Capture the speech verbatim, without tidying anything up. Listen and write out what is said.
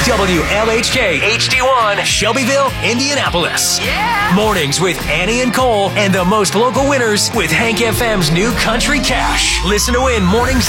W L H K H D one, Shelbyville, Indianapolis. Yeah! Mornings with Annie and Cole and the most local winners with Hank F M's new Country Cash. Listen to win mornings